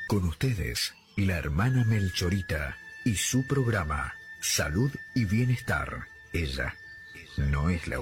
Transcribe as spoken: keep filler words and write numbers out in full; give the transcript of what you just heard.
Con ustedes, la hermana Melchorita y su programa Salud y Bienestar. Ella no es la